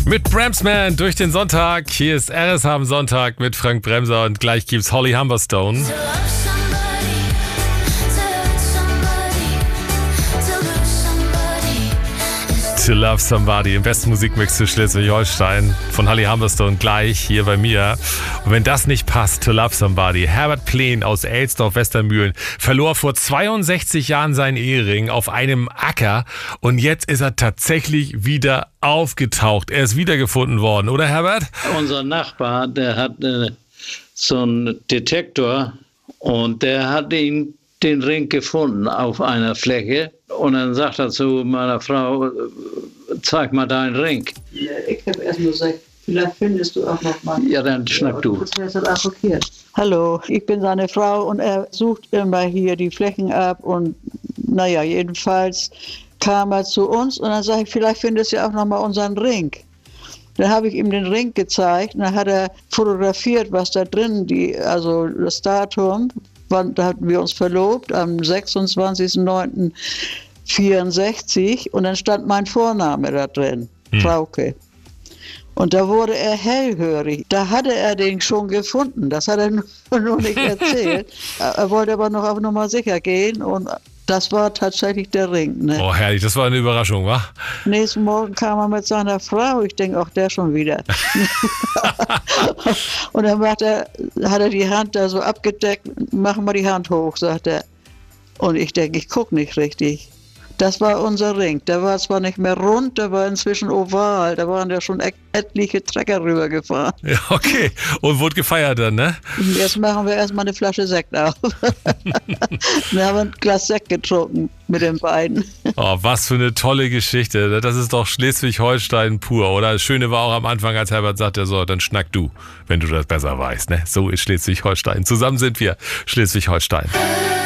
Mit Bremsman durch den Sonntag. Hier ist RS am Sonntag mit Frank Bremser und gleich gibt's Holly Humberstone. To Love Somebody im besten Musikmix zu Schleswig-Holstein von Holly Humberstone gleich hier bei mir. Und wenn das nicht passt, To Love Somebody. Herbert Plen aus Elsdorf-Westermühlen verlor vor 62 Jahren seinen Ehering auf einem Acker und jetzt ist er tatsächlich wieder aufgetaucht. Er ist wiedergefunden worden, oder Herbert? Unser Nachbar, der hat so einen Detektor und der hat den Ring gefunden auf einer Fläche. Und dann sagt er zu meiner Frau, zeig mal deinen Ring. Ja, ich habe erst nur gesagt, vielleicht findest du auch noch mal. Ja, dann schnack du. Hallo, ich bin seine Frau und er sucht immer hier die Flächen ab und naja, jedenfalls kam er zu uns und dann sage ich, vielleicht findest du auch noch mal unseren Ring. Dann habe ich ihm den Ring gezeigt und dann hat er fotografiert, was da drin, also das Datum. Da hatten wir uns verlobt am 26.09.64 und dann stand mein Vorname da drin, Frauke. Und da wurde er hellhörig. Da hatte er den schon gefunden, das hat er nur nicht erzählt. Er wollte aber noch auf Nummer sicher gehen und das war tatsächlich der Ring. Ne? Oh, herrlich, das war eine Überraschung, wa? Nächsten Morgen kam er mit seiner Frau. Ich denke, auch der schon wieder. Und dann hat er die Hand da so abgedeckt. Mach mal die Hand hoch, sagt er. Und ich denke, ich gucke nicht richtig. Das war unser Ring. Der war zwar nicht mehr rund, der war inzwischen oval. Da waren ja schon etliche Trecker rübergefahren. Ja, okay. Und wurde gefeiert dann, ne? Jetzt machen wir erstmal eine Flasche Sekt auf. Wir haben ein Glas Sekt getrunken mit den beiden. Oh, was für eine tolle Geschichte. Das ist doch Schleswig-Holstein pur, oder? Das Schöne war auch am Anfang, als Herbert sagte, so, dann schnack du, wenn du das besser weißt, ne? So ist Schleswig-Holstein. Zusammen sind wir Schleswig-Holstein.